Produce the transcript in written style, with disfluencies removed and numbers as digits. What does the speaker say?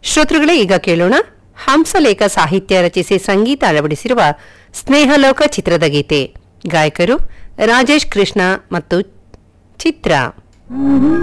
ಶ್ರೋತೃಗಳೇ, ಈಗ ಕೇಳೋಣ ಹಂಸಲೇಖ ಸಾಹಿತ್ಯ ರಚಿಸಿ ಸಂಗೀತ ಅಳವಡಿಸಿರುವ ಸ್ನೇಹಲೋಕ ಚಿತ್ರದ ಗೀತೆ. ಗಾಯಕರು ರಾಜೇಶ್ ಕೃಷ್ಣ ಮತ್ತು ಚಿತ್ರ.